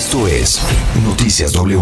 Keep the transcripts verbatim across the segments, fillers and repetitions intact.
Esto es Noticias W.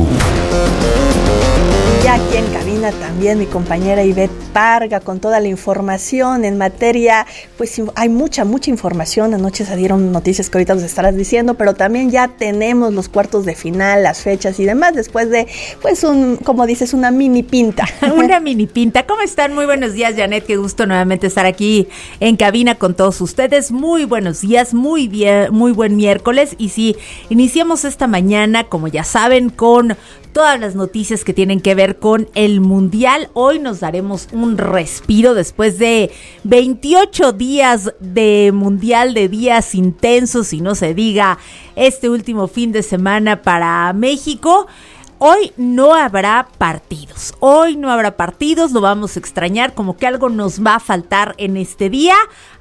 Ya aquí en cabina también mi compañera Ivette Parga con toda la información en materia, pues hay mucha, mucha información. Anoche se dieron noticias que ahorita nos estarás diciendo, pero también ya tenemos los cuartos de final, las fechas y demás, después de, pues, un, como dices, una mini pinta. Una mini pinta. ¿Cómo están? Muy buenos días, Janet. Qué gusto nuevamente estar aquí en cabina con todos ustedes. Muy buenos días, muy bien, muy buen miércoles. Y sí, iniciamos esta mañana, como ya saben, con todas las noticias que tienen que ver con el Mundial. Hoy nos daremos un respiro después de veintiocho días de Mundial, de días intensos, y no se diga este último fin de semana para México. Hoy no habrá partidos, hoy no habrá partidos, lo vamos a extrañar, como que algo nos va a faltar en este día.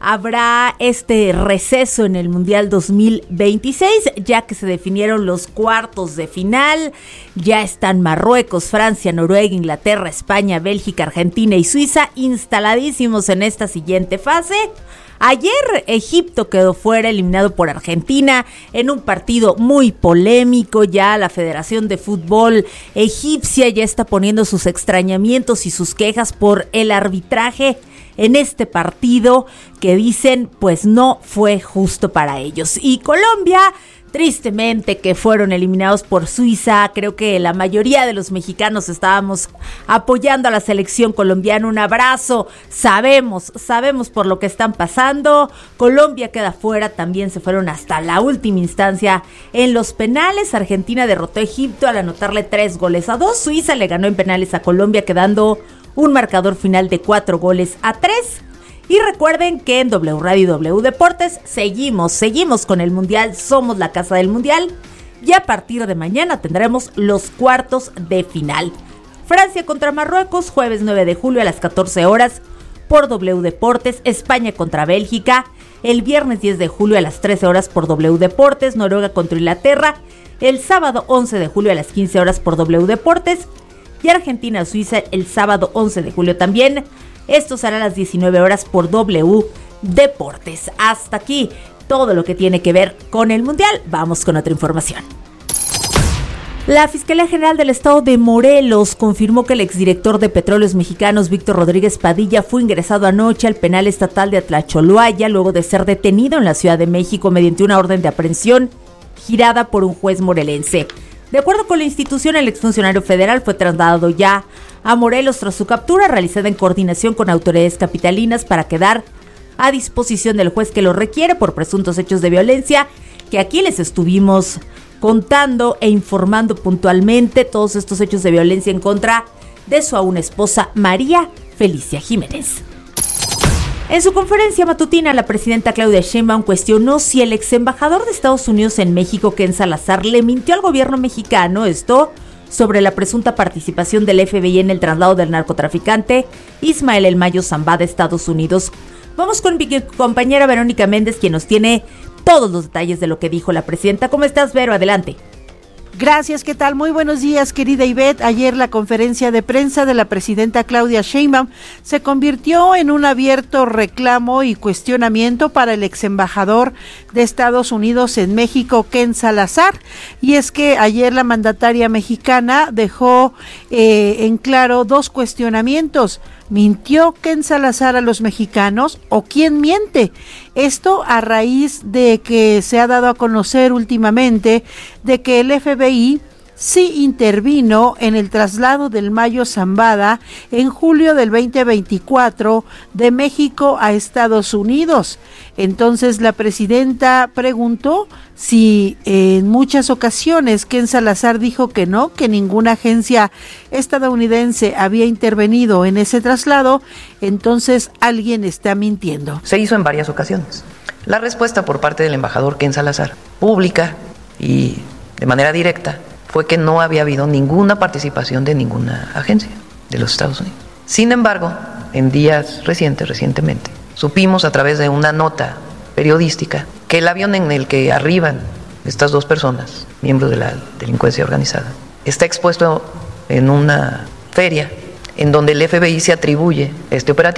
Habrá este receso en el Mundial dos mil veintiséis, ya que se definieron los cuartos de final. Ya están Marruecos, Francia, Noruega, Inglaterra, España, Bélgica, Argentina y Suiza instaladísimos en esta siguiente fase. Ayer Egipto quedó fuera, eliminado por Argentina en un partido muy polémico. Ya la Federación de Fútbol egipcia ya está poniendo sus extrañamientos y sus quejas por el arbitraje en este partido, que dicen pues no fue justo para ellos. Y Colombia, tristemente, que fueron eliminados por Suiza. Creo que la mayoría de los mexicanos estábamos apoyando a la selección colombiana. Un abrazo. Sabemos, sabemos por lo que están pasando. Colombia queda fuera. También se fueron hasta la última instancia en los penales. Argentina derrotó a Egipto al anotarle tres goles a dos. Suiza le ganó en penales a Colombia, quedando un marcador final de cuatro goles a tres. Y recuerden que en W Radio y W Deportes seguimos, seguimos con el Mundial, somos la casa del Mundial, y a partir de mañana tendremos los cuartos de final. Francia contra Marruecos, jueves nueve de julio a las catorce horas por W Deportes. España contra Bélgica, el viernes diez de julio a las trece horas por W Deportes. Noruega contra Inglaterra, el sábado once de julio a las quince horas por W Deportes. Y Argentina-Suiza el sábado once de julio también. Esto será a las diecinueve horas por W Deportes. Hasta aquí todo lo que tiene que ver con el Mundial. Vamos con otra información. La Fiscalía General del Estado de Morelos confirmó que el exdirector de Petróleos Mexicanos, Víctor Rodríguez Padilla, fue ingresado anoche al penal estatal de Atlacholoaya luego de ser detenido en la Ciudad de México mediante una orden de aprehensión girada por un juez morelense. De acuerdo con la institución, el exfuncionario federal fue trasladado ya a Morelos tras su captura, realizada en coordinación con autoridades capitalinas, para quedar a disposición del juez que lo requiere por presuntos hechos de violencia, que aquí les estuvimos contando e informando puntualmente. Todos estos hechos de violencia en contra de su aún esposa María Felicia Jiménez. En su conferencia matutina, la presidenta Claudia Sheinbaum cuestionó si el ex embajador de Estados Unidos en México, Ken Salazar, le mintió al gobierno mexicano, esto sobre la presunta participación del F B I en el traslado del narcotraficante Ismael El Mayo Zambada de Estados Unidos. Vamos con mi compañera Verónica Méndez, quien nos tiene todos los detalles de lo que dijo la presidenta. ¿Cómo estás, Vero? Adelante. Gracias, ¿qué tal? Muy buenos días, querida Ivette. Ayer la conferencia de prensa de la presidenta Claudia Sheinbaum se convirtió en un abierto reclamo y cuestionamiento para el ex embajador de Estados Unidos en México, Ken Salazar. Y es que ayer la mandataria mexicana dejó eh, en claro dos cuestionamientos. ¿Mintió Ken Salazar a los mexicanos o quién miente? Esto a raíz de que se ha dado a conocer últimamente de que el F B I sí intervino en el traslado del Mayo Zambada en julio del veinte veinticuatro de México a Estados Unidos. Entonces la presidenta preguntó si en muchas ocasiones Ken Salazar dijo que no, que ninguna agencia estadounidense había intervenido en ese traslado. Entonces alguien está mintiendo. Se hizo en varias ocasiones. La respuesta por parte del embajador Ken Salazar, pública y de manera directa, fue que no había habido ninguna participación de ninguna agencia de los Estados Unidos. Sin embargo, en días recientes, recientemente, supimos a través de una nota periodística que el avión en el que arriban estas dos personas, miembros de la delincuencia organizada, está expuesto en una feria en donde el F B I se atribuye este operativo.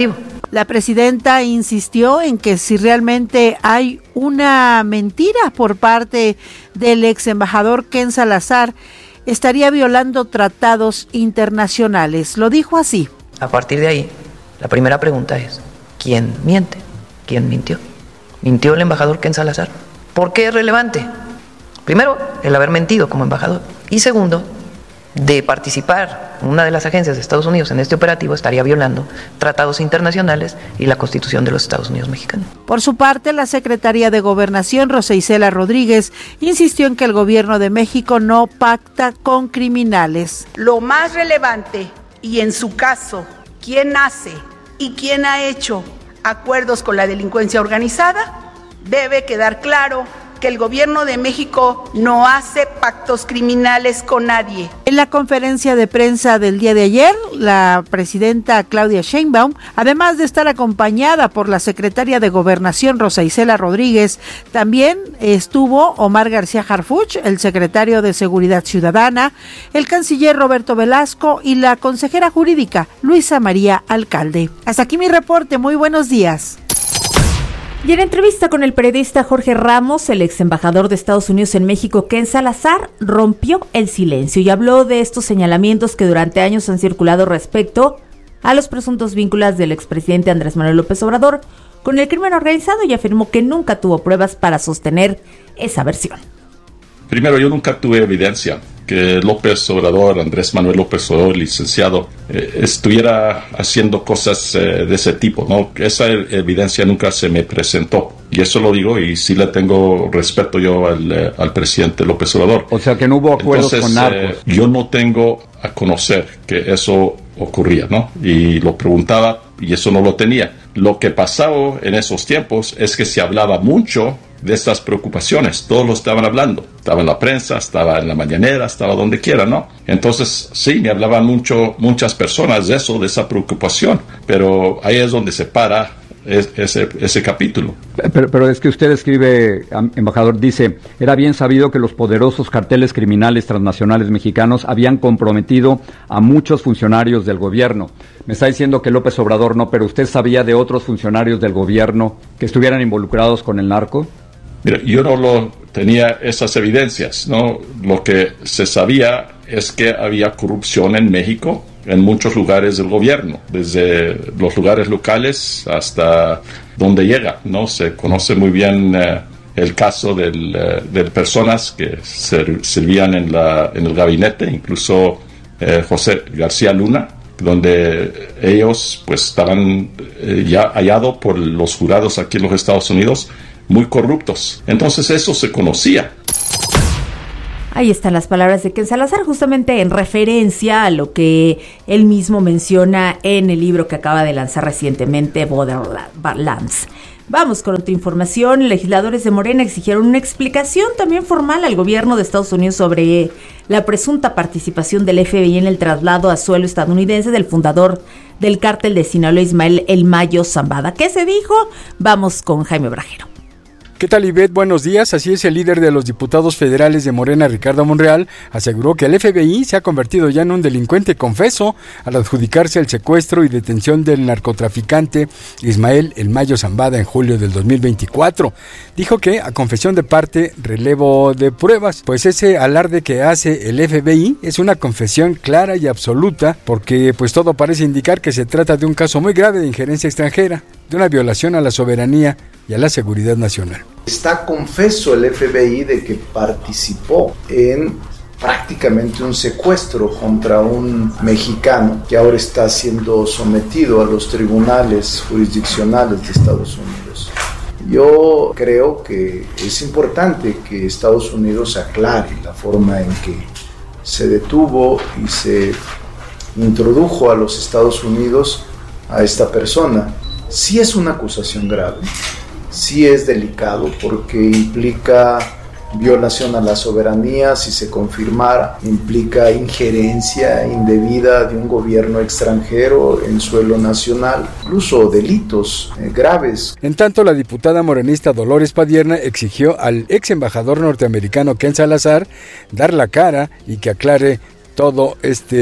La presidenta insistió en que si realmente hay una mentira por parte del ex embajador Ken Salazar, estaría violando tratados internacionales. Lo dijo así. A partir de ahí, la primera pregunta es, ¿quién miente? ¿Quién mintió? ¿Mintió el embajador Ken Salazar? ¿Por qué es relevante? Primero, el haber mentido como embajador. Y segundo, de participar en una de las agencias de Estados Unidos en este operativo estaría violando tratados internacionales y la Constitución de los Estados Unidos mexicanos. Por su parte, la secretaria de Gobernación, Rosa Isela Rodríguez, insistió en que el gobierno de México no pacta con criminales. Lo más relevante, y en su caso, quién hace y quién ha hecho acuerdos con la delincuencia organizada, debe quedar claro que el gobierno de México no hace pactos criminales con nadie. En la conferencia de prensa del día de ayer, la presidenta Claudia Sheinbaum, además de estar acompañada por la secretaria de Gobernación Rosa Isela Rodríguez, también estuvo Omar García Harfuch, el secretario de Seguridad Ciudadana, el canciller Roberto Velasco y la consejera jurídica Luisa María Alcalde. Hasta aquí mi reporte, muy buenos días. Y en entrevista con el periodista Jorge Ramos, el ex embajador de Estados Unidos en México, Ken Salazar, rompió el silencio y habló de estos señalamientos que durante años han circulado respecto a los presuntos vínculos del expresidente Andrés Manuel López Obrador con el crimen organizado y afirmó que nunca tuvo pruebas para sostener esa versión. Primero, yo nunca tuve evidencia que López Obrador, Andrés Manuel López Obrador, licenciado, eh, estuviera haciendo cosas eh, de ese tipo, ¿no? Esa evidencia nunca se me presentó. Y eso lo digo y sí le tengo respeto yo al, eh, al presidente López Obrador. O sea que no hubo acuerdos Entonces, con narcos. Eh, yo no tengo a conocer que eso ocurría, ¿no? Y lo preguntaba y eso no lo tenía. Lo que pasaba en esos tiempos es que se hablaba mucho de estas preocupaciones, todos lo estaban hablando, estaba en la prensa, estaba en la mañanera, estaba donde quiera, ¿no? Entonces, sí, me hablaban mucho, muchas personas de eso, de esa preocupación, pero ahí es donde se para es, ese, ese capítulo. Pero, pero es que usted escribe, embajador, dice, era bien sabido que los poderosos carteles criminales transnacionales mexicanos habían comprometido a muchos funcionarios del gobierno. Me está diciendo que López Obrador no, pero ¿usted sabía de otros funcionarios del gobierno que estuvieran involucrados con el narco? Mira, yo no lo tenía esas evidencias, ¿no? Lo que se sabía es que había corrupción en México, en muchos lugares del gobierno, desde los lugares locales hasta donde llega, ¿no? Se conoce muy bien eh, el caso del, eh, de personas que ser, servían en, la, en el gabinete, incluso eh, José García Luna, donde ellos pues estaban eh, ya hallados por los jurados aquí en los Estados Unidos muy corruptos. Entonces eso se conocía. Ahí están las palabras de Ken Salazar, justamente en referencia a lo que él mismo menciona en el libro que acaba de lanzar recientemente, Borderlands. Vamos con otra información. Legisladores de Morena exigieron una explicación también formal al gobierno de Estados Unidos sobre la presunta participación del F B I en el traslado a suelo estadounidense del fundador del cártel de Sinaloa, Ismael El Mayo Zambada. ¿Qué se dijo? Vamos con Jaime Brajero. ¿Qué tal, Ivette? Buenos días. Así es, el líder de los diputados federales de Morena, Ricardo Monreal, aseguró que el F B I se ha convertido ya en un delincuente confeso al adjudicarse el secuestro y detención del narcotraficante Ismael El Mayo Zambada en julio del dos mil veinticuatro. Dijo que, a confesión de parte, relevo de pruebas, pues ese alarde que hace el F B I es una confesión clara y absoluta, porque pues todo parece indicar que se trata de un caso muy grave de injerencia extranjera, de una violación a la soberanía y a la seguridad nacional. Está confeso el F B I de que participó en prácticamente un secuestro contra un mexicano que ahora está siendo sometido a los tribunales jurisdiccionales de Estados Unidos. Yo creo que es importante que Estados Unidos aclare la forma en que se detuvo y se introdujo a los Estados Unidos a esta persona. Sí es una acusación grave, sí es delicado porque implica violación a la soberanía, si se confirmara, implica injerencia indebida de un gobierno extranjero en suelo nacional, incluso delitos eh, graves. En tanto, la diputada morenista Dolores Padierna exigió al ex embajador norteamericano Ken Salazar dar la cara y que aclare todo este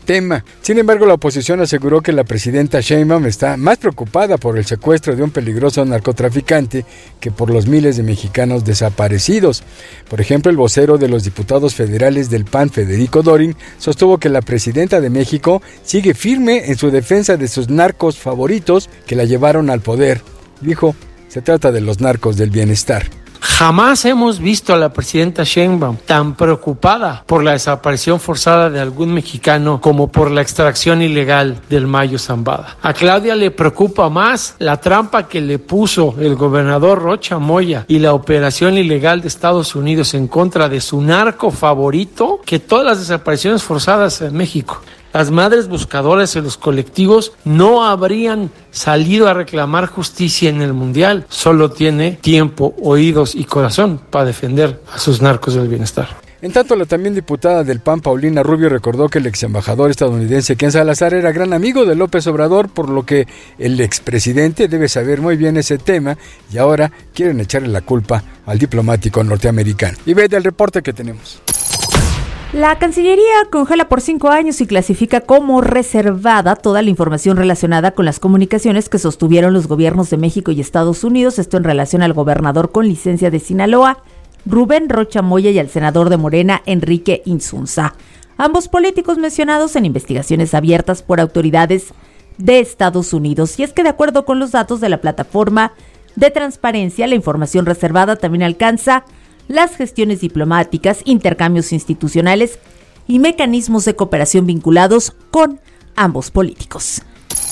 tema. Sin embargo, la oposición aseguró que la presidenta Sheinbaum está más preocupada por el secuestro de un peligroso narcotraficante que por los miles de mexicanos desaparecidos. Por ejemplo, el vocero de los diputados federales del P A N, Federico Dorin, sostuvo que la presidenta de México sigue firme en su defensa de sus narcos favoritos que la llevaron al poder. Dijo, se trata de los narcos del bienestar. Jamás hemos visto a la presidenta Sheinbaum tan preocupada por la desaparición forzada de algún mexicano como por la extracción ilegal del Mayo Zambada. A Claudia le preocupa más la trampa que le puso el gobernador Rocha Moya y la operación ilegal de Estados Unidos en contra de su narco favorito que todas las desapariciones forzadas en México. Las madres buscadoras y los colectivos no habrían salido a reclamar justicia en el Mundial. Solo tiene tiempo, oídos y corazón para defender a sus narcos del bienestar. En tanto, la también diputada del P A N, Paulina Rubio, recordó que el ex embajador estadounidense Ken Salazar era gran amigo de López Obrador, por lo que el expresidente debe saber muy bien ese tema y ahora quieren echarle la culpa al diplomático norteamericano. Y ve del reporte que tenemos. La Cancillería congela por cinco años y clasifica como reservada toda la información relacionada con las comunicaciones que sostuvieron los gobiernos de México y Estados Unidos, esto en relación al gobernador con licencia de Sinaloa, Rubén Rocha Moya, y al senador de Morena, Enrique Insunza, ambos políticos mencionados en investigaciones abiertas por autoridades de Estados Unidos. Y es que de acuerdo con los datos de la plataforma de transparencia, la información reservada también alcanza las gestiones diplomáticas, intercambios institucionales y mecanismos de cooperación vinculados con ambos políticos.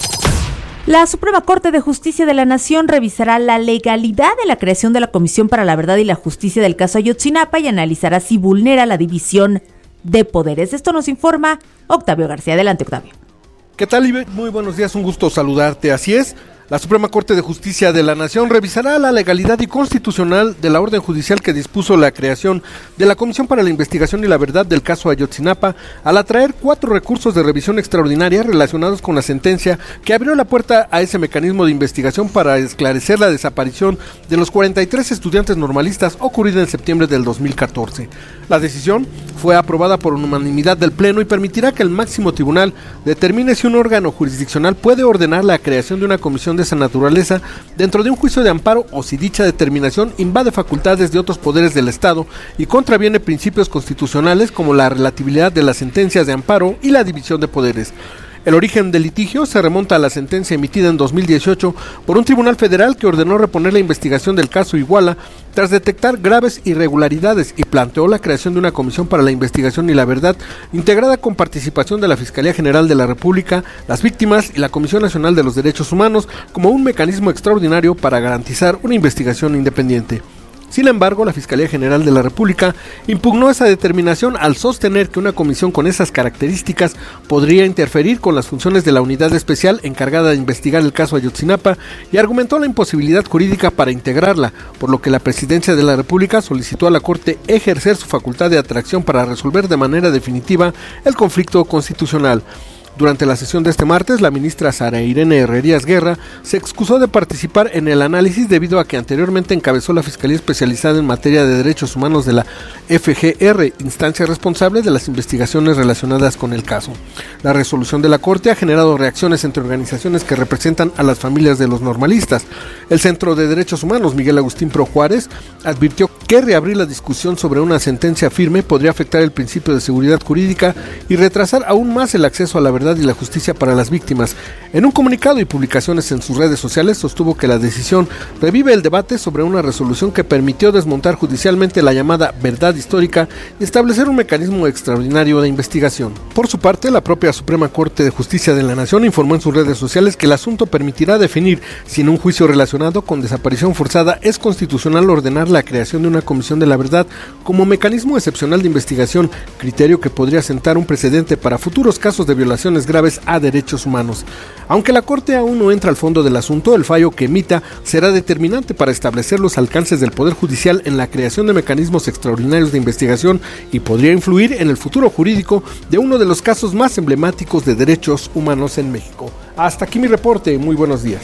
La Suprema Corte de Justicia de la Nación revisará la legalidad de la creación de la Comisión para la Verdad y la Justicia del caso Ayotzinapa y analizará si vulnera la división de poderes. Esto nos informa Octavio García. Adelante, Octavio. ¿Qué tal, Ivette? Muy buenos días, un gusto saludarte. Así es. La Suprema Corte de Justicia de la Nación revisará la legalidad y constitucional de la orden judicial que dispuso la creación de la Comisión para la Investigación y la Verdad del caso Ayotzinapa, al atraer cuatro recursos de revisión extraordinaria relacionados con la sentencia que abrió la puerta a ese mecanismo de investigación para esclarecer la desaparición de los cuarenta y tres estudiantes normalistas ocurrida en septiembre del dos mil catorce. La decisión fue aprobada por unanimidad del Pleno y permitirá que el máximo tribunal determine si un órgano jurisdiccional puede ordenar la creación de una comisión de esa naturaleza dentro de un juicio de amparo o si dicha determinación invade facultades de otros poderes del Estado y contraviene principios constitucionales como la relatividad de las sentencias de amparo y la división de poderes. El origen del litigio se remonta a la sentencia emitida en dos mil dieciocho por un tribunal federal que ordenó reponer la investigación del caso Iguala tras detectar graves irregularidades y planteó la creación de una comisión para la investigación y la verdad integrada con participación de la Fiscalía General de la República, las víctimas y la Comisión Nacional de los Derechos Humanos como un mecanismo extraordinario para garantizar una investigación independiente. Sin embargo, la Fiscalía General de la República impugnó esa determinación al sostener que una comisión con esas características podría interferir con las funciones de la unidad especial encargada de investigar el caso Ayotzinapa y argumentó la imposibilidad jurídica para integrarla, por lo que la Presidencia de la República solicitó a la Corte ejercer su facultad de atracción para resolver de manera definitiva el conflicto constitucional. Durante la sesión de este martes, la ministra Sara Irene Herrerías Guerra se excusó de participar en el análisis debido a que anteriormente encabezó la Fiscalía Especializada en Materia de Derechos Humanos de la F G R, instancia responsable de las investigaciones relacionadas con el caso. La resolución de la Corte ha generado reacciones entre organizaciones que representan a las familias de los normalistas. El Centro de Derechos Humanos Miguel Agustín Pro Juárez advirtió que reabrir la discusión sobre una sentencia firme podría afectar el principio de seguridad jurídica y retrasar aún más el acceso a la verdad y la justicia para las víctimas. En un comunicado y publicaciones en sus redes sociales sostuvo que la decisión revive el debate sobre una resolución que permitió desmontar judicialmente la llamada verdad histórica y establecer un mecanismo extraordinario de investigación. Por su parte, la propia Suprema Corte de Justicia de la Nación informó en sus redes sociales que el asunto permitirá definir si en un juicio relacionado con desaparición forzada es constitucional ordenar la creación de una comisión de la verdad como mecanismo excepcional de investigación, criterio que podría sentar un precedente para futuros casos de violaciones graves a derechos humanos. Aunque la Corte aún no entra al fondo del asunto, el fallo que emita será determinante para establecer los alcances del Poder Judicial en la creación de mecanismos extraordinarios de investigación y podría influir en el futuro jurídico de uno de los casos más emblemáticos de derechos humanos en México. Hasta aquí mi reporte, muy buenos días.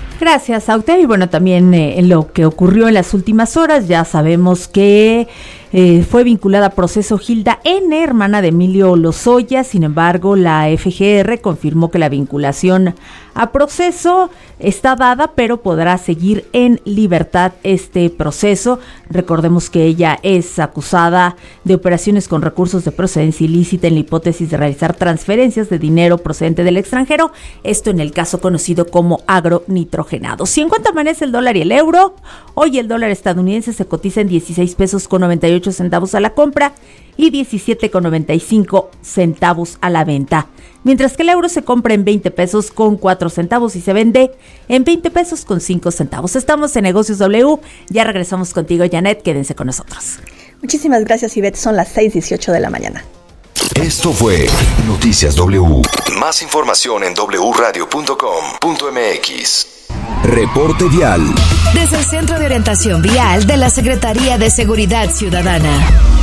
Gracias, Octavio. Y bueno, también eh, lo que ocurrió en las últimas horas, ya sabemos que Eh, fue vinculada a proceso Hilda N., hermana de Emilio Lozoya. Sin embargo, la F G R confirmó que la vinculación a proceso está dada, pero podrá seguir en libertad este proceso. Recordemos que ella es acusada de operaciones con recursos de procedencia ilícita en la hipótesis de realizar transferencias de dinero procedente del extranjero, esto en el caso conocido como agronitrogenado. Si en cuanto amanece el dólar y el euro, hoy el dólar estadounidense se cotiza en dieciséis pesos con noventa y ocho centavos a la compra y diecisiete con noventa y cinco centavos a la venta, mientras que el euro se compra en veinte pesos con cuatro centavos y se vende en veinte pesos con cinco centavos. Estamos en Negocios W, ya regresamos contigo, Janet, quédense con nosotros. Muchísimas gracias, Ivette, son las seis dieciocho de la mañana. Esto fue Noticias W. Más información en doble u radio punto com punto m x. Reporte vial. Desde el Centro de Orientación Vial de la Secretaría de Seguridad Ciudadana.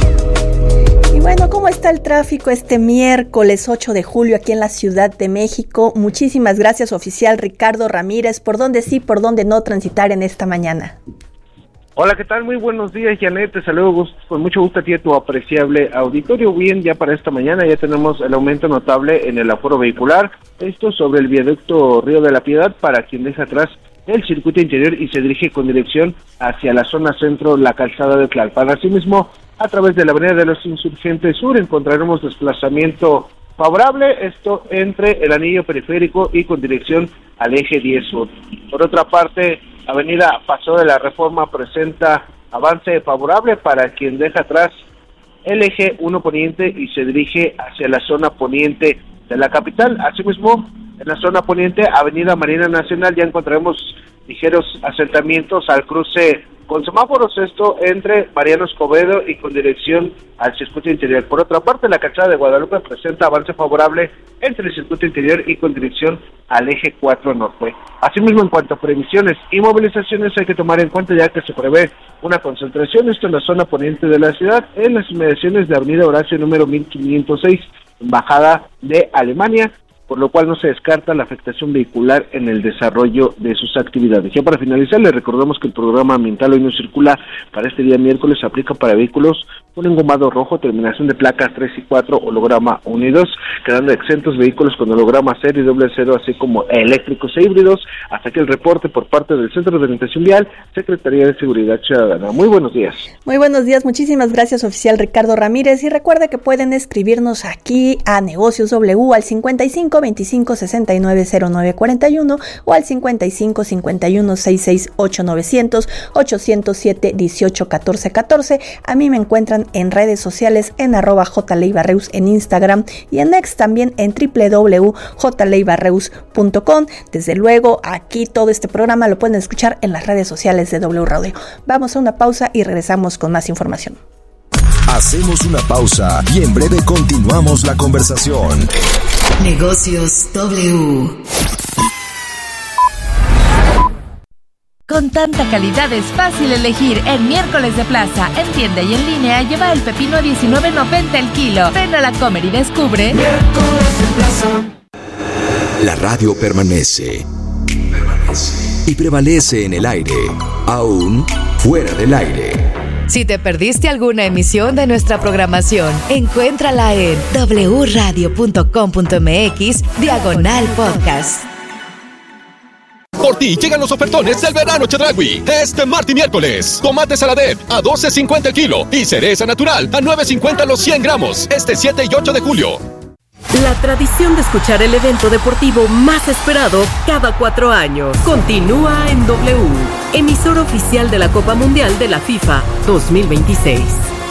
Y bueno, ¿cómo está el tráfico este miércoles ocho de julio aquí en la Ciudad de México? Muchísimas gracias, oficial Ricardo Ramírez. ¿Por dónde sí, por dónde no transitar en esta mañana? Hola, ¿qué tal? Muy buenos días, Janet. Te saludo con mucho gusto a ti y a tu apreciable auditorio. Bien, ya para esta mañana ya tenemos el aumento notable en el aforo vehicular. Esto sobre el viaducto Río de la Piedad para quien deja atrás el circuito interior y se dirige con dirección hacia la zona centro, la calzada de Tlalpan. Asimismo, a través de la avenida de los Insurgentes Sur encontraremos desplazamiento favorable, esto entre el anillo periférico y con dirección al eje diez Sur. Por otra parte, avenida Paso de la Reforma presenta avance favorable para quien deja atrás el eje uno poniente y se dirige hacia la zona poniente de la capital. Asimismo, en la zona poniente, avenida Marina Nacional, ya encontraremos ligeros asentamientos al cruce con semáforos, esto entre Mariano Escobedo y con dirección al circuito interior. Por otra parte, la calzada de Guadalupe presenta avance favorable entre el circuito interior y con dirección al eje cuatro norte. Asimismo, en cuanto a previsiones y movilizaciones, hay que tomar en cuenta ya que se prevé una concentración, esto en la zona poniente de la ciudad, en las inmediaciones de avenida Horacio número mil quinientos seis, embajada de Alemania, por lo cual no se descarta la afectación vehicular en el desarrollo de sus actividades. Ya para finalizar, les recordamos que el programa ambiental hoy no circula para este día miércoles, se aplica para vehículos con engomado rojo, terminación de placas tres y cuatro, holograma uno y dos, quedando exentos vehículos con holograma cero y doble cero, así como eléctricos e híbridos. Hasta aquí el reporte por parte del Centro de Orientación Vial, Secretaría de Seguridad Ciudadana. Muy buenos días. Muy buenos días, muchísimas gracias, oficial Ricardo Ramírez, y recuerda que pueden escribirnos aquí a Negocios W al cincuenta y cinco veinticinco sesenta y nueve cero nueve cuarenta y uno o al cincuenta y cinco cincuenta y uno sesenta y seis ocho novecientos ochocientos siete dieciocho catorce catorce. A mí me encuentran en redes sociales en arroba jleibarreus en Instagram y en X también en doble u doble u doble u punto j leibarreus punto com. Desde luego, aquí todo este programa lo pueden escuchar en las redes sociales de W Radio. Vamos a una pausa y regresamos con más información. Hacemos una pausa y en breve continuamos la conversación. Negocios W. Con tanta calidad es fácil elegir. En miércoles de plaza, en tienda y en línea, lleva el pepino a diecinueve noventa el kilo. Ven a la Comer y descubre. Miércoles de plaza. La radio permanece. Permanece. Y prevalece en el aire, aún fuera del aire. Si te perdiste alguna emisión de nuestra programación, encuéntrala en doble u radio punto com punto m x diagonal podcast. Por ti llegan los ofertones del verano Chedraui. Este martes y miércoles. Tomate Saladet a doce cincuenta el kilo y cereza natural a nueve cincuenta los cien gramos. Este siete y ocho de julio. La tradición de escuchar el evento deportivo más esperado cada cuatro años continúa en W, emisor oficial de la Copa Mundial de la FIFA dos mil veintiséis.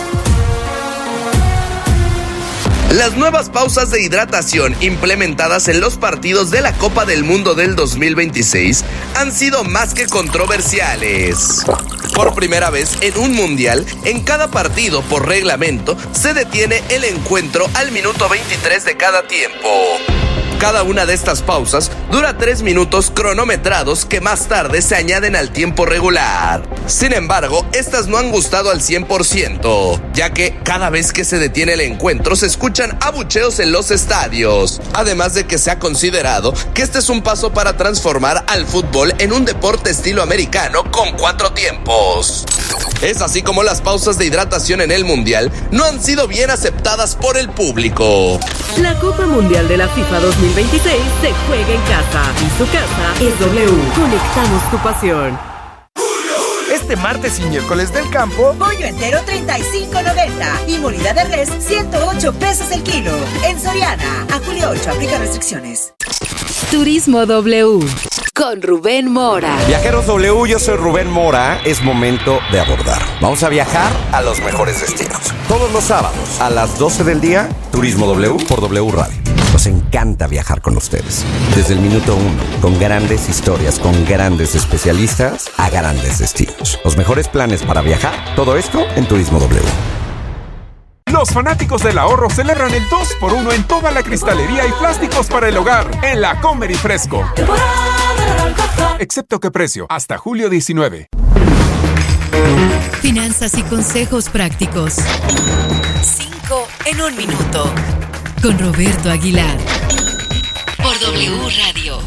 Las nuevas pausas de hidratación implementadas en los partidos de la Copa del Mundo del dos mil veintiséis han sido más que controversiales. Por primera vez en un mundial, en cada partido por reglamento se detiene el encuentro al minuto veintitrés de cada tiempo. Cada una de estas pausas dura tres minutos cronometrados que más tarde se añaden al tiempo regular. Sin embargo, estas no han gustado al cien por ciento, ya que cada vez que se detiene el encuentro se escuchan abucheos en los estadios, además de que se ha considerado que este es un paso para transformar al fútbol en un deporte estilo americano con cuatro tiempos. Es así como las pausas de hidratación en el Mundial no han sido bien aceptadas por el público. La Copa Mundial de la FIFA dos mil veintiséis se juega en casa y su casa es W. Conectamos tu pasión. Este martes y miércoles del campo, pollo entero treinta y cinco noventa y molida de res ciento ocho pesos el kilo. En Soriana, a julio ocho, aplica restricciones. Turismo W con Rubén Mora. Viajeros W, yo soy Rubén Mora. Es momento de abordar. Vamos a viajar a los mejores destinos. Todos los sábados a las doce del día, Turismo W por W Radio. Nos encanta viajar con ustedes. Desde el minuto uno, con grandes historias, con grandes especialistas a grandes destinos. Los mejores planes para viajar, todo esto en Turismo W. Los fanáticos del ahorro celebran el dos por uno en toda la cristalería y plásticos para el hogar en la Comer y Fresco. Excepto que precio, hasta julio diecinueve. Finanzas y consejos prácticos. Cinco en un minuto. Con Roberto Aguilar. Por W Radio.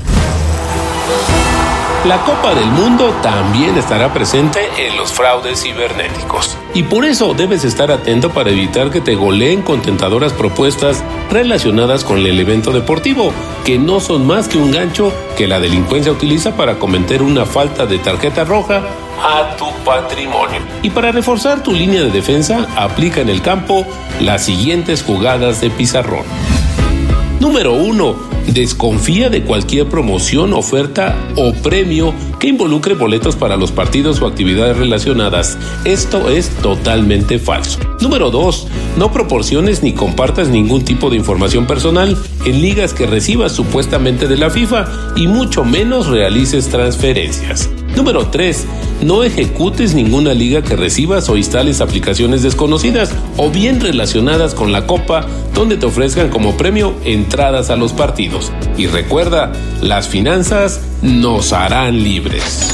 La Copa del Mundo también estará presente en los fraudes cibernéticos. Y por eso debes estar atento para evitar que te goleen con tentadoras propuestas relacionadas con el evento deportivo, que no son más que un gancho que la delincuencia utiliza para cometer una falta de tarjeta roja a tu patrimonio. Y para reforzar tu línea de defensa, aplica en el campo las siguientes jugadas de pizarrón. Número uno. Desconfía de cualquier promoción, oferta o premio que involucre boletos para los partidos o actividades relacionadas. Esto es totalmente falso. Número dos. No proporciones ni compartas ningún tipo de información personal en ligas que recibas supuestamente de la FIFA y mucho menos realices transferencias. Número tres. No ejecutes ninguna liga que recibas o instales aplicaciones desconocidas o bien relacionadas con la Copa donde te ofrezcan como premio entradas a los partidos. Y recuerda, las finanzas nos harán libres.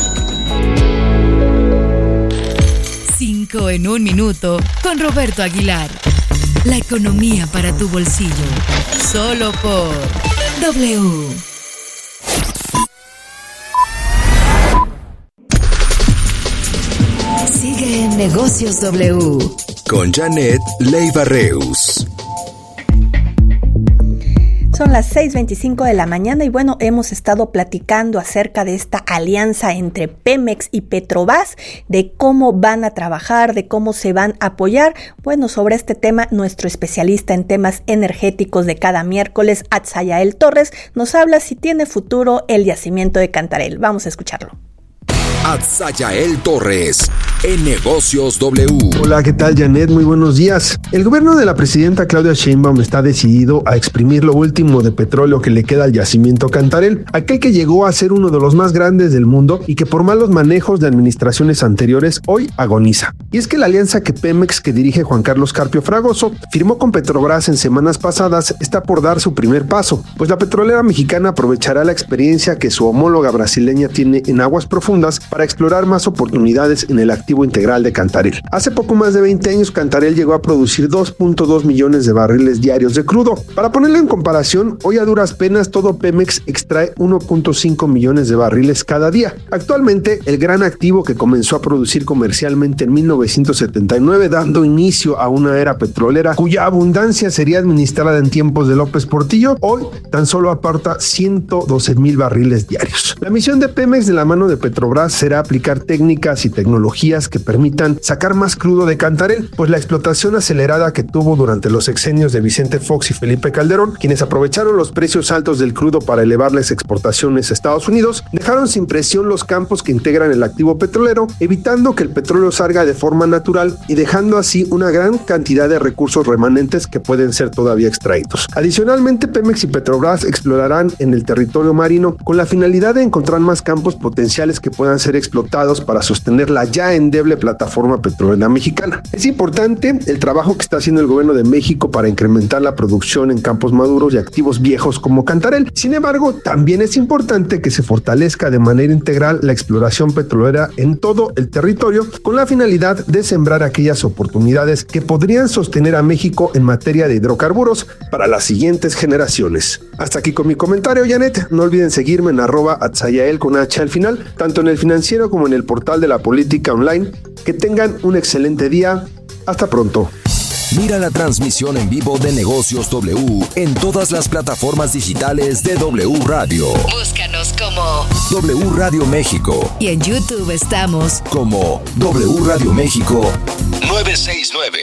Cinco en un minuto con Roberto Aguilar. La economía para tu bolsillo. Solo por W. Sigue en Negocios W. Con Janet Leiva Reus. Son las seis veinticinco de la mañana y bueno, hemos estado platicando acerca de esta alianza entre Pemex y Petrobras, de cómo van a trabajar, de cómo se van a apoyar. Bueno, sobre este tema, nuestro especialista en temas energéticos de cada miércoles, Atzayael Torres, nos habla si tiene futuro el yacimiento de Cantarell. Vamos a escucharlo. Atzayael Torres, en Negocios W. Hola, ¿qué tal, Janet? Muy buenos días. El gobierno de la presidenta Claudia Sheinbaum está decidido a exprimir lo último de petróleo que le queda al yacimiento Cantarell, aquel que llegó a ser uno de los más grandes del mundo y que por malos manejos de administraciones anteriores hoy agoniza. Y es que la alianza que Pemex, que dirige Juan Carlos Carpio Fragoso, firmó con Petrobras en semanas pasadas, está por dar su primer paso, pues la petrolera mexicana aprovechará la experiencia que su homóloga brasileña tiene en aguas profundas para explorar más oportunidades en el activo integral de Cantarell. Hace poco más de veinte años, Cantarell llegó a producir dos punto dos millones de barriles diarios de crudo. Para ponerlo en comparación, hoy a duras penas todo Pemex extrae uno punto cinco millones de barriles cada día. Actualmente, el gran activo que comenzó a producir comercialmente en mil novecientos setenta y nueve, dando inicio a una era petrolera cuya abundancia sería administrada en tiempos de López Portillo, hoy tan solo aporta ciento doce mil barriles diarios. La misión de Pemex de la mano de Petrobras será aplicar técnicas y tecnologías que permitan sacar más crudo de Cantarell, pues la explotación acelerada que tuvo durante los sexenios de Vicente Fox y Felipe Calderón, quienes aprovecharon los precios altos del crudo para elevar las exportaciones a Estados Unidos, dejaron sin presión los campos que integran el activo petrolero, evitando que el petróleo salga de forma natural y dejando así una gran cantidad de recursos remanentes que pueden ser todavía extraídos. Adicionalmente, Pemex y Petrobras explorarán en el territorio marino con la finalidad de encontrar más campos potenciales que puedan ser ser explotados para sostener la ya endeble plataforma petrolera mexicana. Es importante el trabajo que está haciendo el gobierno de México para incrementar la producción en campos maduros y activos viejos como Cantarell. Sin embargo, también es importante que se fortalezca de manera integral la exploración petrolera en todo el territorio con la finalidad de sembrar aquellas oportunidades que podrían sostener a México en materia de hidrocarburos para las siguientes generaciones. Hasta aquí con mi comentario, Janet. No olviden seguirme en arroba atzayael con H al final, tanto en el Financiero como en el portal de la Política Online. Que tengan un excelente día. Hasta pronto. Mira la transmisión en vivo de Negocios W en todas las plataformas digitales de W Radio. Búscanos como W Radio México. Y en YouTube estamos como W Radio México nueve seis nueve.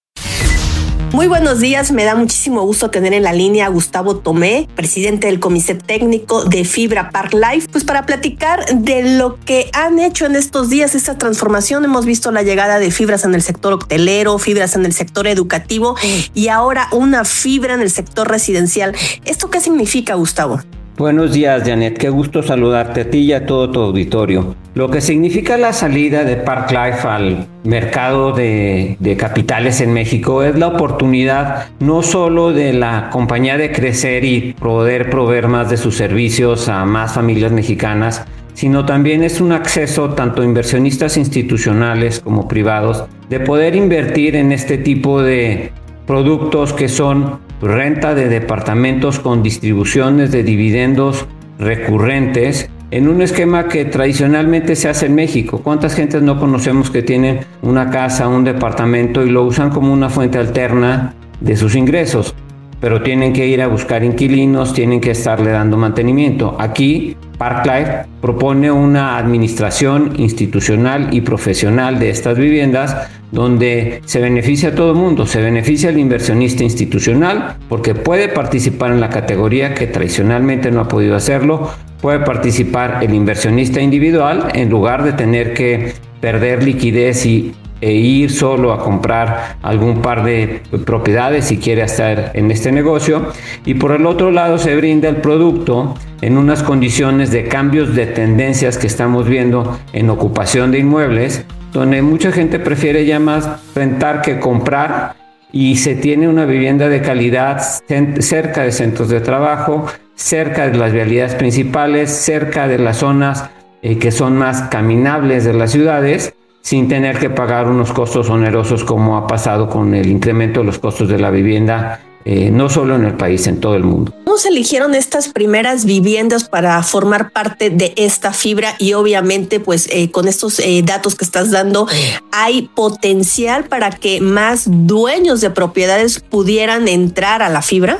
Muy buenos días, me da muchísimo gusto tener en la línea a Gustavo Tomé, presidente del Comité Técnico de Fibra Park Life, pues para platicar de lo que han hecho en estos días, esta transformación. Hemos visto la llegada de fibras en el sector hotelero, fibras en el sector educativo y ahora una fibra en el sector residencial. ¿Esto qué significa, Gustavo? Buenos días, Janet. Qué gusto saludarte a ti y a todo tu auditorio. Lo que significa la salida de Park Life al mercado de, de capitales en México es la oportunidad no solo de la compañía de crecer y poder proveer más de sus servicios a más familias mexicanas, sino también es un acceso tanto a inversionistas institucionales como privados de poder invertir en este tipo de productos que son renta de departamentos con distribuciones de dividendos recurrentes en un esquema que tradicionalmente se hace en México. ¿Cuántas gentes no conocemos que tienen una casa, un departamento y lo usan como una fuente alterna de sus ingresos? Pero tienen que ir a buscar inquilinos, tienen que estarle dando mantenimiento. Aquí Park Life propone una administración institucional y profesional de estas viviendas donde se beneficia a todo el mundo. Se beneficia al inversionista institucional porque puede participar en la categoría que tradicionalmente no ha podido hacerlo. Puede participar el inversionista individual en lugar de tener que perder liquidez y e ir solo a comprar algún par de propiedades si quiere estar en este negocio. Y por el otro lado se brinda el producto en unas condiciones de cambios de tendencias que estamos viendo en ocupación de inmuebles, donde mucha gente prefiere ya más rentar que comprar y se tiene una vivienda de calidad cerca de centros de trabajo, cerca de las vialidades principales, cerca de las zonas eh, que son más caminables de las ciudades, sin tener que pagar unos costos onerosos como ha pasado con el incremento de los costos de la vivienda, eh, no solo en el país, en todo el mundo. ¿Cómo se eligieron estas primeras viviendas para formar parte de esta fibra? Y obviamente, pues eh, con estos eh, datos que estás dando, ¿hay potencial para que más dueños de propiedades pudieran entrar a la fibra?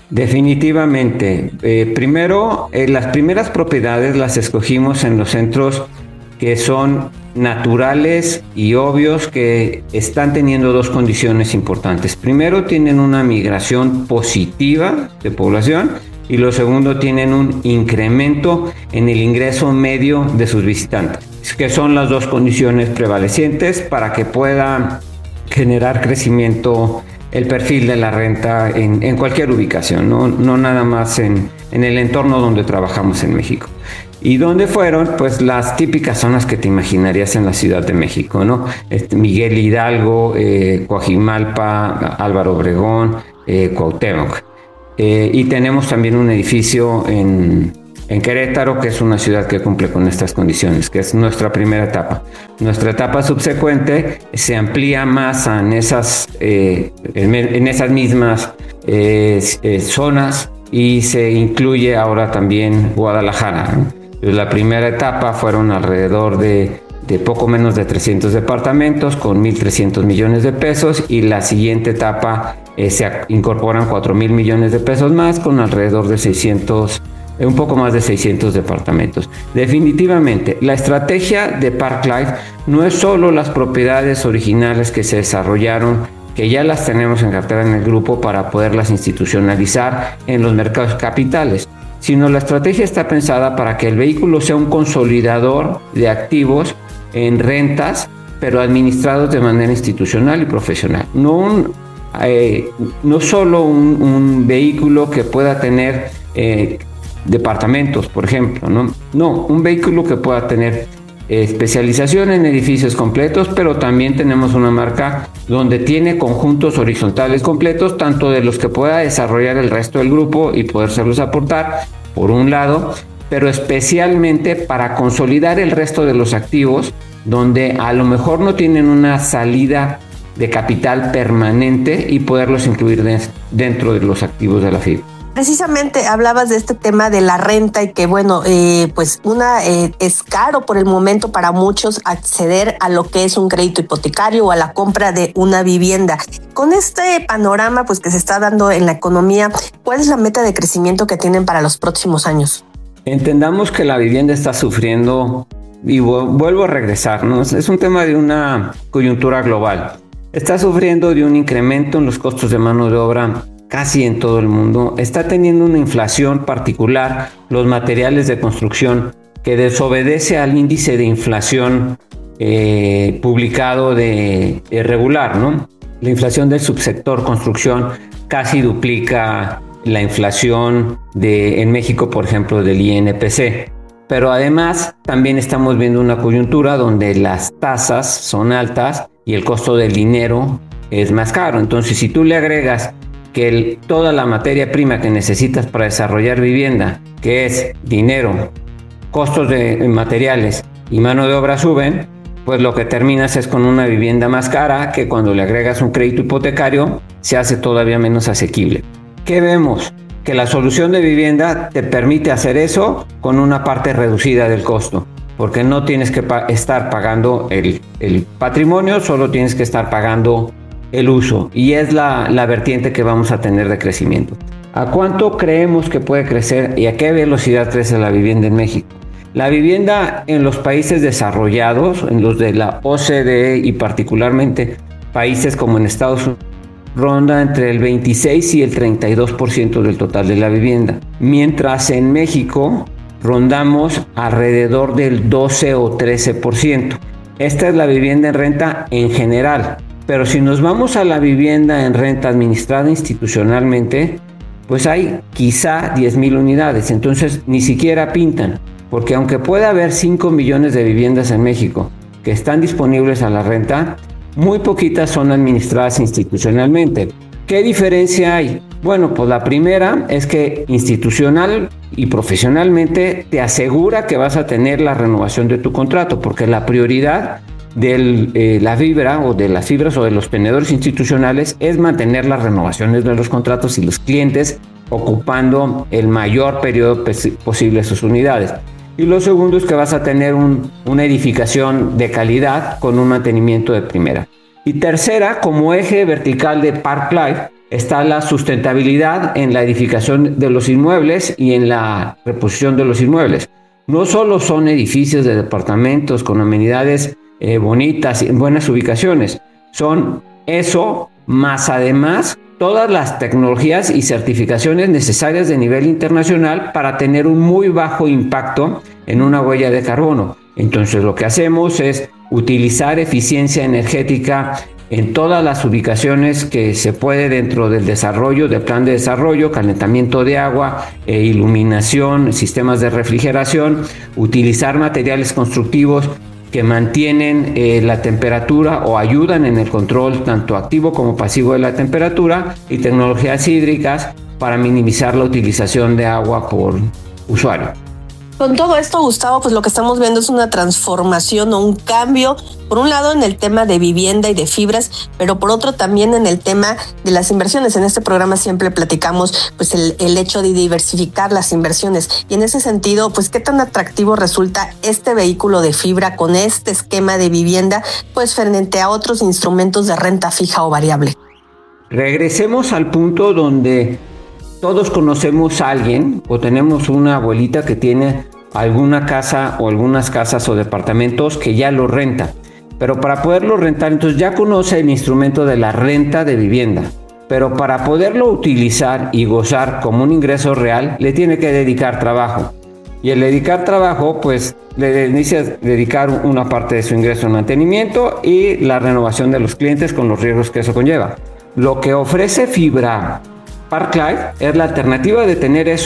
Definitivamente. Eh, primero, eh, las primeras propiedades las escogimos en los centros que son naturales y obvios, que están teniendo dos condiciones importantes. Primero, tienen una migración positiva de población y lo segundo, tienen un incremento en el ingreso medio de sus visitantes, que son las dos condiciones prevalecientes para que pueda generar crecimiento el perfil de la renta en, en cualquier ubicación, no, no nada más en, en el entorno donde trabajamos en México. ¿Y dónde fueron? Pues las típicas zonas que te imaginarías en la Ciudad de México, ¿no? Este, Miguel Hidalgo, eh, Coajimalpa, Álvaro Obregón, eh, Cuauhtémoc. Eh, y tenemos también un edificio en, en Querétaro, que es una ciudad que cumple con estas condiciones, que es nuestra primera etapa. Nuestra etapa subsecuente se amplía más en esas, eh, en, en esas mismas eh, eh, zonas y se incluye ahora también Guadalajara, ¿no? La primera etapa fueron alrededor de, de poco menos de trescientos departamentos con mil trescientos millones de pesos y la siguiente etapa eh, se incorporan cuatro mil millones de pesos más con alrededor de seiscientos, eh, un poco más de seiscientos departamentos. Definitivamente, la estrategia de Park Life no es solo las propiedades originales que se desarrollaron, que ya las tenemos en cartera en el grupo para poderlas institucionalizar en los mercados capitales, sino la estrategia está pensada para que el vehículo sea un consolidador de activos en rentas, pero administrados de manera institucional y profesional. No, un, eh, no solo un, un vehículo que pueda tener eh, departamentos, por ejemplo, ¿no? No, un vehículo que pueda tener especialización en edificios completos, pero también tenemos una marca donde tiene conjuntos horizontales completos, tanto de los que pueda desarrollar el resto del grupo y podérselos aportar, por un lado, pero especialmente para consolidar el resto de los activos, donde a lo mejor no tienen una salida de capital permanente y poderlos incluir de, dentro de los activos de la fibra. Precisamente hablabas de este tema de la renta y que bueno, eh, pues una eh, es caro por el momento para muchos acceder a lo que es un crédito hipotecario o a la compra de una vivienda. Con este panorama pues que se está dando en la economía, ¿cuál es la meta de crecimiento que tienen para los próximos años? Entendamos que la vivienda está sufriendo, y vuelvo a regresar, ¿no? Es un tema de una coyuntura global. Está sufriendo de un incremento en los costos de mano de obra casi en todo el mundo. Está teniendo una inflación particular, los materiales de construcción, que desobedece al índice de inflación eh, publicado de, de regular, ¿no? La inflación del subsector construcción casi duplica la inflación de, en México, por ejemplo, del I N P C. Pero además también estamos viendo una coyuntura donde las tasas son altas y el costo del dinero es más caro. Entonces, si tú le agregas que el, toda la materia prima que necesitas para desarrollar vivienda, que es dinero, costos de materiales y mano de obra suben, pues lo que terminas es con una vivienda más cara que cuando le agregas un crédito hipotecario se hace todavía menos asequible. ¿Qué vemos? Que la solución de vivienda te permite hacer eso con una parte reducida del costo, porque no tienes que pa- estar pagando el, el patrimonio, solo tienes que estar pagando el uso, y es la, la vertiente que vamos a tener de crecimiento. ¿A cuánto creemos que puede crecer y a qué velocidad crece la vivienda en México? La vivienda en los países desarrollados, en los de la O C D E y particularmente países como en Estados Unidos, ronda entre el veintiséis y el treinta y dos por ciento del total de la vivienda, mientras en México rondamos alrededor del doce o trece por ciento. Esta es la vivienda en renta en general, pero si nos vamos a la vivienda en renta administrada institucionalmente, pues hay quizá diez mil unidades, entonces ni siquiera pintan, porque aunque pueda haber cinco millones de viviendas en México que están disponibles a la renta, muy poquitas son administradas institucionalmente. ¿Qué diferencia hay? Bueno, pues la primera es que institucional y profesionalmente te asegura que vas a tener la renovación de tu contrato, porque la prioridad de eh, la fibra o de las fibras o de los tenedores institucionales es mantener las renovaciones de los contratos y los clientes ocupando el mayor periodo posible sus unidades. Y lo segundo es que vas a tener un, una edificación de calidad con un mantenimiento de primera. Y tercera, como eje vertical de Park Life, está la sustentabilidad en la edificación de los inmuebles y en la reposición de los inmuebles. No solo son edificios de departamentos con amenidades eh, bonitas y en buenas ubicaciones, son eso más además todas las tecnologías y certificaciones necesarias de nivel internacional para tener un muy bajo impacto en una huella de carbono. Entonces lo que hacemos es utilizar eficiencia energética en todas las ubicaciones que se puede dentro del desarrollo, del plan de desarrollo, calentamiento de agua, eh, iluminación, sistemas de refrigeración, utilizar materiales constructivos que mantienen eh, la temperatura o ayudan en el control tanto activo como pasivo de la temperatura, y tecnologías hídricas para minimizar la utilización de agua por usuario. Con todo esto, Gustavo, pues lo que estamos viendo es una transformación o un cambio, por un lado en el tema de vivienda y de fibras, pero por otro también en el tema de las inversiones. En este programa siempre platicamos pues el, el hecho de diversificar las inversiones, y en ese sentido, pues qué tan atractivo resulta este vehículo de fibra con este esquema de vivienda, pues frente a otros instrumentos de renta fija o variable. Regresemos al punto donde todos conocemos a alguien o tenemos una abuelita que tiene alguna casa o algunas casas o departamentos que ya lo renta. Pero para poderlo rentar, entonces ya conoce el instrumento de la renta de vivienda. Pero para poderlo utilizar y gozar como un ingreso real, le tiene que dedicar trabajo. Y el dedicar trabajo, pues le inicia dedicar una parte de su ingreso en mantenimiento y la renovación de los clientes con los riesgos que eso conlleva. Lo que ofrece Fibra Park Life es la alternativa de tener eso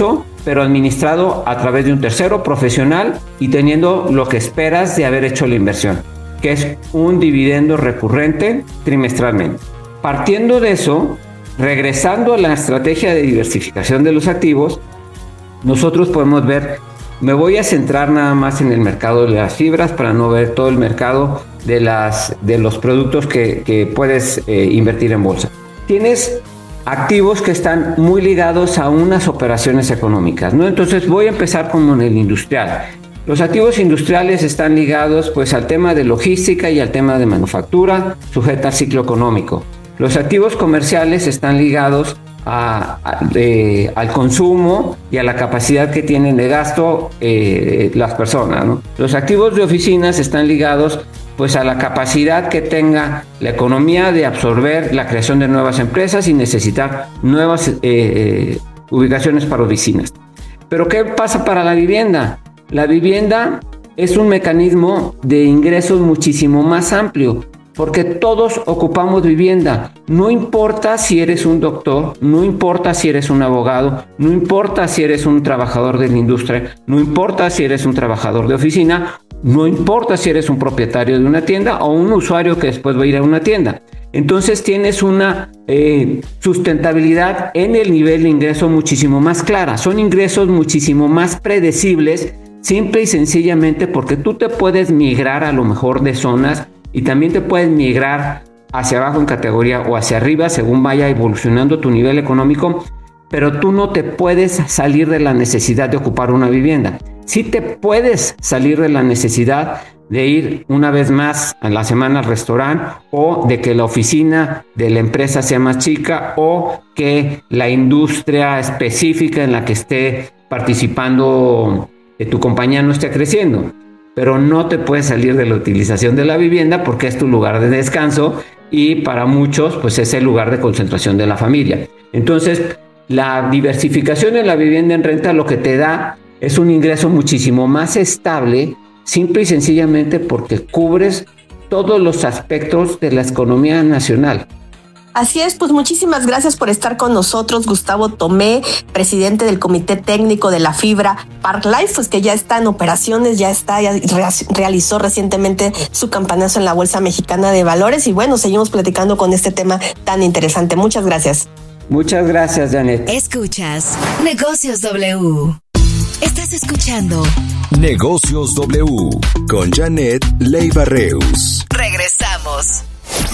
pero administrado a través de un tercero profesional y teniendo lo que esperas de haber hecho la inversión, que es un dividendo recurrente trimestralmente. Partiendo de eso, regresando a la estrategia de diversificación de los activos, nosotros podemos ver, me voy a centrar nada más en el mercado de las fibras para no ver todo el mercado de, las, de los productos que, que puedes eh, invertir en bolsa. Tienes activos que están muy ligados a unas operaciones económicas, ¿no? Entonces voy a empezar como en el industrial. Los activos industriales están ligados pues al tema de logística y al tema de manufactura, sujeta al ciclo económico. Los activos comerciales están ligados a, a, de, al consumo y a la capacidad que tienen de gasto eh, las personas, ¿no? Los activos de oficinas están ligados pues a la capacidad que tenga la economía de absorber la creación de nuevas empresas y necesitar nuevas eh, eh, ubicaciones para oficinas. Pero ¿qué pasa para la vivienda? La vivienda es un mecanismo de ingresos muchísimo más amplio, porque todos ocupamos vivienda. No importa si eres un doctor, no importa si eres un abogado, no importa si eres un trabajador de la industria, no importa si eres un trabajador de oficina, no importa si eres un propietario de una tienda o un usuario que después va a ir a una tienda. Entonces tienes una eh, sustentabilidad en el nivel de ingreso muchísimo más clara. Son ingresos muchísimo más predecibles, simple y sencillamente porque tú te puedes migrar a lo mejor de zonas y también te puedes migrar hacia abajo en categoría o hacia arriba según vaya evolucionando tu nivel económico, pero tú no te puedes salir de la necesidad de ocupar una vivienda. Sí te puedes salir de la necesidad de ir una vez más a la semana al restaurante, o de que la oficina de la empresa sea más chica, o que la industria específica en la que esté participando de tu compañía no esté creciendo. Pero no te puedes salir de la utilización de la vivienda porque es tu lugar de descanso y para muchos pues es el lugar de concentración de la familia. Entonces, la diversificación en la vivienda en renta lo que te da es un ingreso muchísimo más estable, simple y sencillamente porque cubres todos los aspectos de la economía nacional. Así es, pues muchísimas gracias por estar con nosotros, Gustavo Tomé, presidente del Comité Técnico de la Fibra Park Life, pues que ya está en operaciones, ya está, ya realizó recientemente su campanazo en la Bolsa Mexicana de Valores y bueno, seguimos platicando con este tema tan interesante. Muchas gracias. Muchas gracias, Janet. Escuchas Negocios W. Estás escuchando Negocios W con Janet Leiva Reus. Regresamos.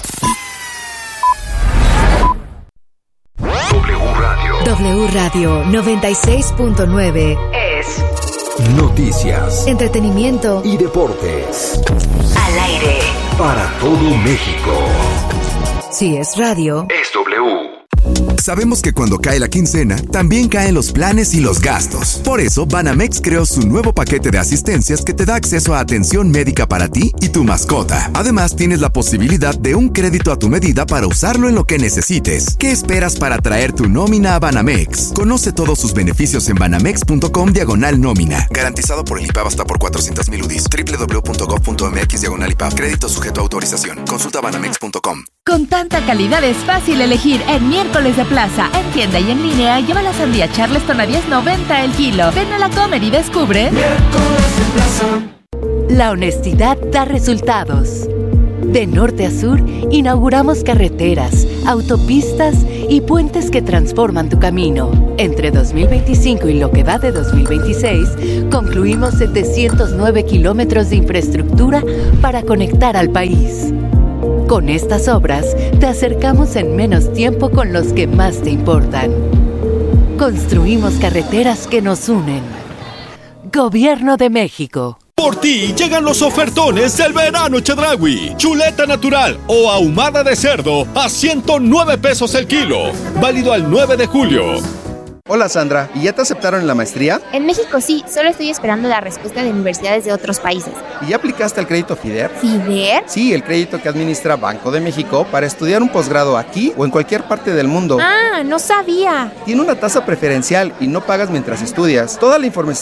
W Radio. W Radio noventa y seis punto nueve es noticias, entretenimiento y deportes. Al aire. Para todo México. Si es radio, es W. Sabemos que cuando cae la quincena, también caen los planes y los gastos. Por eso, Banamex creó su nuevo paquete de asistencias que te da acceso a atención médica para ti y tu mascota. Además, tienes la posibilidad de un crédito a tu medida para usarlo en lo que necesites. ¿Qué esperas para traer tu nómina a Banamex? Conoce todos sus beneficios en banamex.com diagonal nómina. Garantizado por el I P A B hasta por cuatrocientos mil U D I s. doble u doble u doble u punto gov punto m x diagonal I P A B. Crédito sujeto a autorización. Consulta banamex punto com. Con tanta calidad es fácil elegir en miércoles de plaza, en tienda y en línea. Lleva la sandía Charleston a diez noventa el kilo. Ven a la Comer y descubre. Miércoles de plaza. La honestidad da resultados. De norte a sur, inauguramos carreteras, autopistas y puentes que transforman tu camino. Entre dos mil veinticinco y lo que va de dos mil veintiséis, concluimos setecientos nueve kilómetros de infraestructura para conectar al país. Con estas obras, te acercamos en menos tiempo con los que más te importan. Construimos carreteras que nos unen. Gobierno de México. Por ti llegan los ofertones del verano Chedraui. Chuleta natural o ahumada de cerdo a ciento nueve pesos el kilo. Válido al nueve de julio. Hola Sandra, ¿y ya te aceptaron en la maestría? En México sí, solo estoy esperando la respuesta de universidades de otros países. ¿Y ya aplicaste al crédito FIDER? ¿FIDER? Sí, el crédito que administra Banco de México para estudiar un posgrado aquí o en cualquier parte del mundo. Ah, no sabía. Tiene una tasa preferencial y no pagas mientras estudias. Toda la información